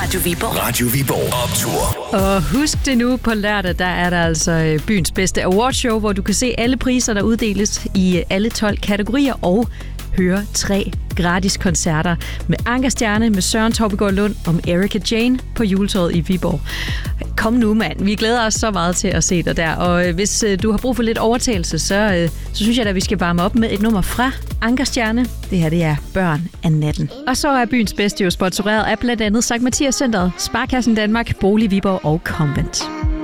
Radio Viborg. Radio Viborg Optur. Og husk det nu, på lørdag, der er der altså byens bedste awardshow, hvor du kan se alle priser, der uddeles i alle 12 kategorier, og høre 3 gratis koncerter med Ankerstjerne, med Søren Torbegaard Lund og med Erika Jane på Juletøjet i Viborg. Kom nu, mand. Vi glæder os så meget til at se dig der. Og hvis du har brug for lidt overtagelse, så synes jeg, at vi skal varme op med et nummer fra Ankerstjerne. Det her, det er Børn af natten. Og så er byens bedste jo sponsoreret af blandt andet Sankt Mathias Centeret, Sparkassen Danmark, Bolig Viborg og Convent.